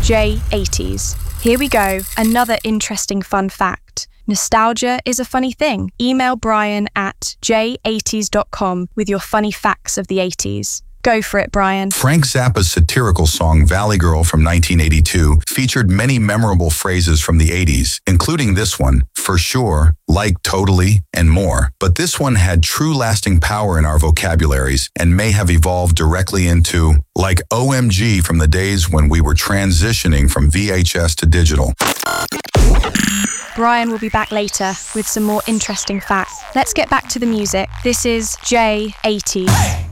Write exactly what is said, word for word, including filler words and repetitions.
J eighties. Here we go, another interesting fun fact. Nostalgia is a funny thing. Email Brian at j eighties dot com with your funny facts of the eighties. Go for it, Brian. Frank Zappa's satirical song Valley Girl from nineteen eighty-two featured many memorable phrases from the eighties, including this one, for sure, like, totally, and more. But this one had true lasting power in our vocabularies and may have evolved directly into, like O M G from the days when we were transitioning from V H S to digital. Brian will be back later with some more interesting facts. Let's get back to the music. This is J eighties.